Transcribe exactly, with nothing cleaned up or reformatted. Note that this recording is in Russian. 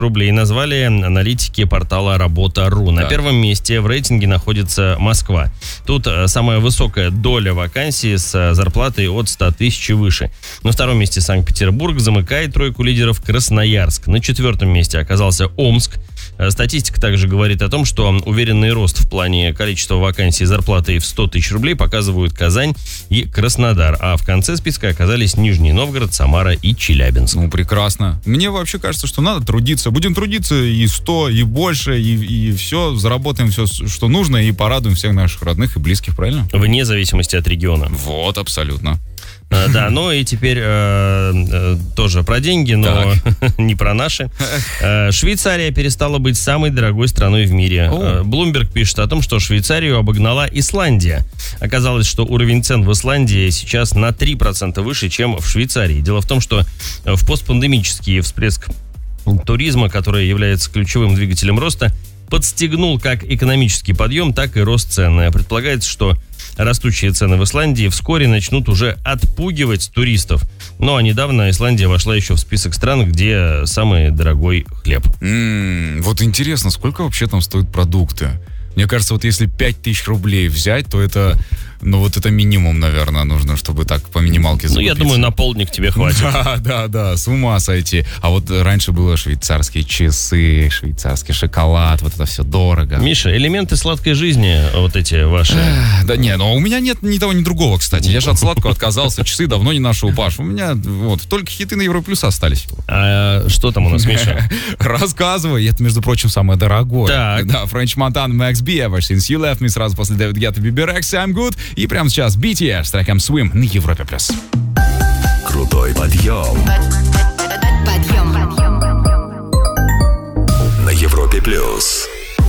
рублей назвали аналитики портала Работа.ру. На Да. первом месте в рейтинге находится Москва. Тут самая высокая доля вакансий с зарплатой от ста тысяч и выше. На втором месте Санкт-Петербург, замыкает тройку лидеров Красноярск. На четвертом месте оказался Омск. Статистика также говорит о том, что уверенный рост в плане количества вакансий зарплатой в сто тысяч рублей показывают Казань и Краснодар. А в конце списка оказались Нижний Новгород, Самара и Челябинск. Ну, прекрасно. Мне вообще кажется, что надо трудиться. Будем трудиться и сто, и больше, и, и все, заработаем все, что нужно, и порадуем всех наших родных и близких, правильно? Вне зависимости от региона. Вот, абсолютно. А, да, ну и теперь э, э, тоже про деньги, но не про наши. Э, Швейцария перестала быть самой дорогой страной в мире. О. Bloomberg пишет о том, что Швейцарию обогнала Исландия. Оказалось, что уровень цен в Исландии сейчас на три процента выше, чем в Швейцарии. Дело в том, что в постпандемический всплеск туризма, который является ключевым двигателем роста, подстегнул как экономический подъем, так и рост цен. Предполагается, что растущие цены в Исландии вскоре начнут уже отпугивать туристов. Ну а недавно Исландия вошла еще в список стран, где самый дорогой хлеб. М-м, вот интересно, сколько вообще там стоят продукты? Мне кажется, вот если пять тысяч рублей взять, то это, ну вот это минимум, наверное, нужно, чтобы так по минималке Ну, закупиться. я думаю, на полдник тебе хватит. Да, да, да, с ума сойти. А вот раньше было швейцарские часы, швейцарский шоколад, вот это все дорого. Миша, элементы сладкой жизни, вот эти ваши. Да не, но у меня нет ни того, ни другого, кстати. Я же от сладкого отказался, часы давно не ношу у Паш. У меня вот только хиты на Европлюс остались. А что там у нас, Миша? Рассказывай, это, между прочим, самое дорогое. Так. Да, French Montana, Max B, Ever Since You Left Me, сразу после Дэвид Гетта, би би Rex, I'm Good. И прямо сейчас би ти эс с треком Swim на Европе+. Крутой подъем Подъем. на Европе+.